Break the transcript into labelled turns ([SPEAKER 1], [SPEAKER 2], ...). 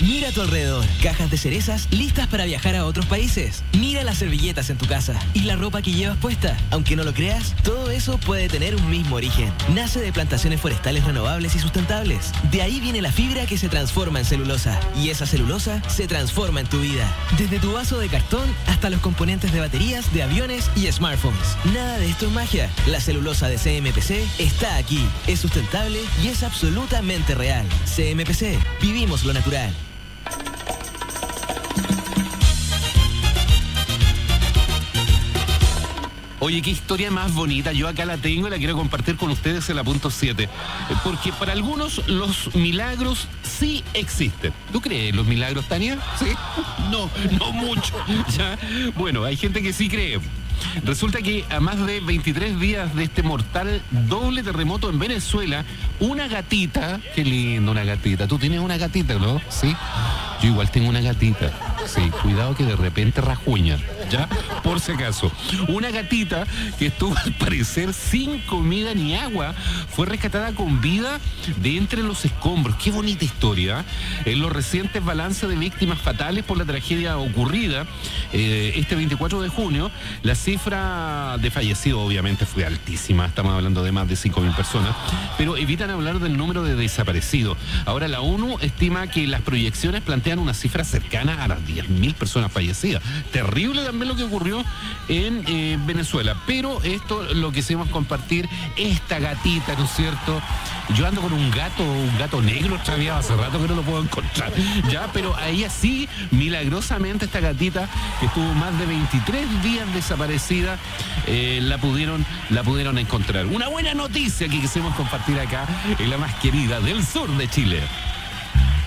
[SPEAKER 1] Mira a tu alrededor, cajas de cerezas listas para viajar a otros países. Mira las servilletas en tu casa y la ropa que llevas puesta. Aunque no lo creas, todo eso puede tener un mismo origen. Nace de plantaciones forestales renovables y sustentables. De ahí viene la fibra que se transforma en celulosa. Y esa celulosa se transforma en tu vida. Desde tu vaso de cartón hasta los componentes de baterías, de aviones y smartphones. Nada de esto es magia. La celulosa de CMPC está aquí. Es sustentable y es absolutamente real. CMPC. Vivimos lo natural.
[SPEAKER 2] Oye, qué historia más bonita. Yo acá la tengo y la quiero compartir con ustedes en la punto 7. Porque para algunos los milagros sí existen. ¿Tú crees en los milagros, Tania? ¿Sí? No mucho. ¿Ya? Bueno, hay gente que sí cree. Resulta que a más de 23 días de este mortal doble terremoto en Venezuela, una gatita, qué lindo una gatita. Tú tienes una gatita, ¿no? Sí. Yo igual tengo una gatita. Sí, cuidado que de repente rajuñan, ¿ya? Por si acaso. Una gatita que estuvo al parecer sin comida ni agua fue rescatada con vida de entre los escombros. Qué bonita historia. En los recientes balances de víctimas fatales por la tragedia ocurrida este 24 de junio, la cifra de fallecidos obviamente fue altísima. Estamos hablando de más de 5.000 personas, pero evitan hablar del número de desaparecidos. Ahora la ONU estima que las proyecciones plantean una cifra cercana a las 10.000 personas fallecidas. Terrible también lo que ocurrió en Venezuela. Pero esto lo quisimos compartir, esta gatita, ¿no es cierto? Yo ando con un gato negro extraviado, hace rato que no lo puedo encontrar, ya, pero ahí así, milagrosamente esta gatita que estuvo más de 23 días desaparecida, la pudieron encontrar. Una buena noticia que quisimos compartir acá en la más querida del sur de Chile.